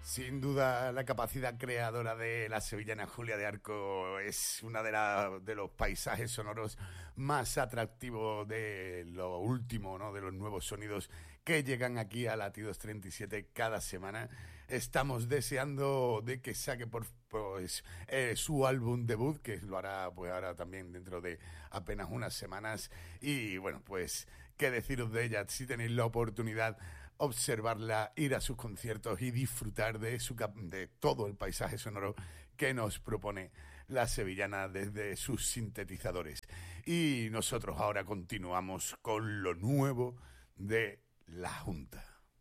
Sin duda, la capacidad creadora de la sevillana Julia de Arco es una de los paisajes sonoros más atractivos de lo último, ¿no? De los nuevos sonidos que llegan aquí a Latidos 37 cada semana. Estamos deseando de que saque su álbum debut, que lo hará pues ahora también dentro de apenas unas semanas. Y bueno, pues qué deciros de ella si tenéis la oportunidad observarla, ir a sus conciertos y disfrutar de todo el paisaje sonoro que nos propone la sevillana desde sus sintetizadores. Y nosotros ahora continuamos con lo nuevo de La Junta.